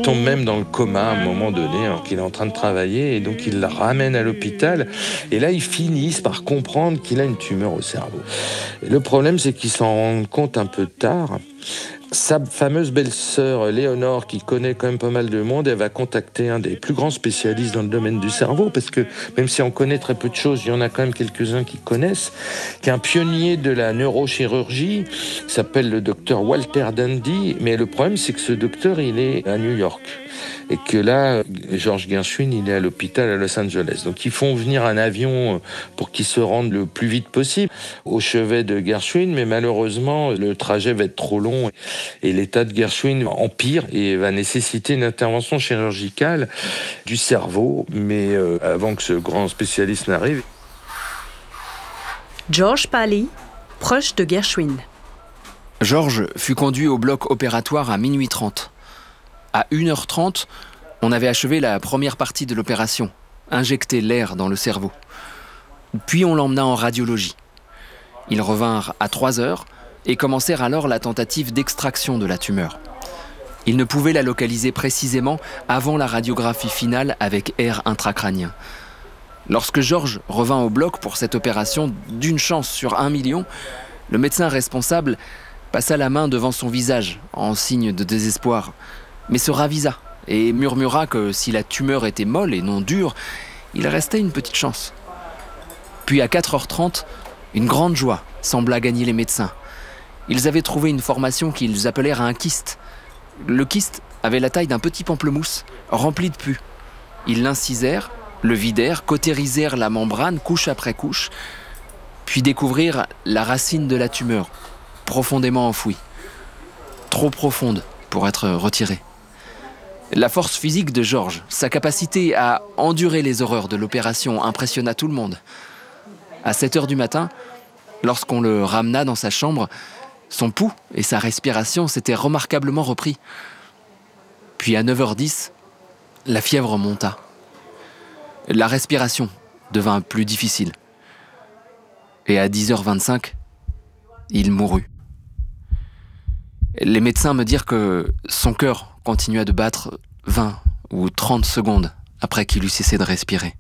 tombe même dans le coma à un moment donné, alors qu'il est en train de travailler, et donc il la ramène à l'hôpital. Et là, ils finissent par comprendre qu'il a une tumeur au cerveau. Et le problème, c'est qu'ils s'en rendent compte un peu tard. Sa fameuse belle-sœur Léonore, qui connaît quand même pas mal de monde, elle va contacter un des plus grands spécialistes dans le domaine du cerveau, parce que même si on connaît très peu de choses, il y en a quand même quelques-uns qui connaissent, qui est un pionnier de la neurochirurgie, qui s'appelle le docteur Walter Dandy. Mais le problème, c'est que ce docteur, il est à New York. Et que là, George Gershwin, il est à l'hôpital à Los Angeles. Donc ils font venir un avion pour qu'il se rende le plus vite possible au chevet de Gershwin, mais malheureusement, le trajet va être trop long et l'état de Gershwin empire et va nécessiter une intervention chirurgicale du cerveau, mais avant que ce grand spécialiste n'arrive. George Paley, proche de Gershwin. George fut conduit au bloc opératoire à minuit 30. À 1h30, on avait achevé la première partie de l'opération, injecter l'air dans le cerveau. Puis on l'emmena en radiologie. Ils revinrent à 3h et commencèrent alors la tentative d'extraction de la tumeur. Ils ne pouvaient la localiser précisément avant la radiographie finale avec air intracrânien. Lorsque George revint au bloc pour cette opération d'une chance sur 1 million, le médecin responsable passa la main devant son visage en signe de désespoir, mais se ravisa et murmura que si la tumeur était molle et non dure, il restait une petite chance. Puis à 4h30, une grande joie sembla gagner les médecins. Ils avaient trouvé une formation qu'ils appelèrent un kyste. Le kyste avait la taille d'un petit pamplemousse, rempli de pus. Ils l'incisèrent, le vidèrent, cautérisèrent la membrane couche après couche, puis découvrirent la racine de la tumeur, profondément enfouie. Trop profonde pour être retirée. La force physique de George, sa capacité à endurer les horreurs de l'opération impressionna tout le monde. À 7h du matin, lorsqu'on le ramena dans sa chambre, son pouls et sa respiration s'étaient remarquablement repris. Puis à 9h10, la fièvre monta. La respiration devint plus difficile. Et à 10h25, il mourut. Les médecins me dirent que son cœur continua de battre 20 ou 30 secondes après qu'il eut cessé de respirer.